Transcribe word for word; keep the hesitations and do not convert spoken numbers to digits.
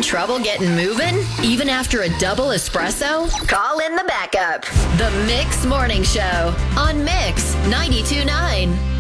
trouble getting moving, even after a double espresso? Call in the backup. The Mix Morning Show on Mix ninety-two point nine.